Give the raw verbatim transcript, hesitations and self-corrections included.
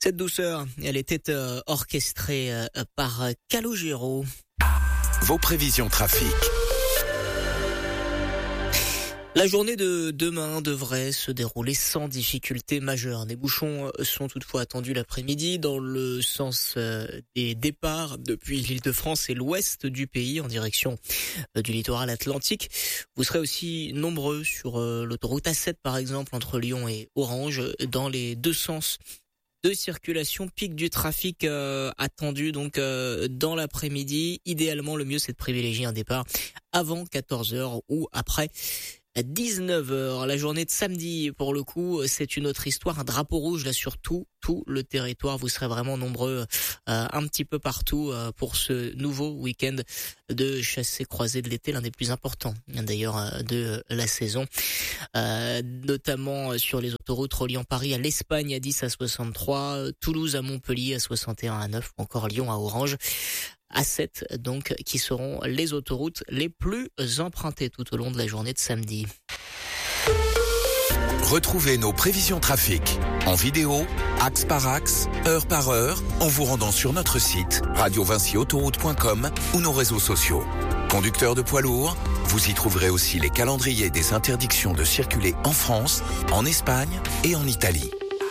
Cette douceur, elle était euh, orchestrée euh, par Calogero. Vos prévisions trafic. La journée de demain devrait se dérouler sans difficulté majeure. Des bouchons sont toutefois attendus l'après-midi dans le sens des départs depuis l'Île-de-France et l'ouest du pays en direction du littoral atlantique. Vous serez aussi nombreux sur l'autoroute A sept par exemple entre Lyon et Orange dans les deux sens de circulation, pic du trafic euh, attendu donc euh, dans l'après-midi. Idéalement, le mieux c'est de privilégier un départ avant quatorze heures ou après dix-neuf heures. La journée de samedi, pour le coup, c'est une autre histoire. Un drapeau rouge là sur tout, tout le territoire. Vous serez vraiment nombreux euh, un petit peu partout euh, pour ce nouveau week-end de chassé-croisé de l'été, l'un des plus importants d'ailleurs euh, de la saison. Euh, notamment sur les autoroutes reliant Paris à l'Espagne à dix à soixante-trois, Toulouse à Montpellier à soixante et un à neuf, ou encore Lyon à Orange à sept, donc, qui seront les autoroutes les plus empruntées tout au long de la journée de samedi. Retrouvez nos prévisions trafic en vidéo, axe par axe, heure par heure, en vous rendant sur notre site radio vinci autoroute point com ou nos réseaux sociaux. Conducteurs de poids lourds, vous y trouverez aussi les calendriers des interdictions de circuler en France, en Espagne et en Italie.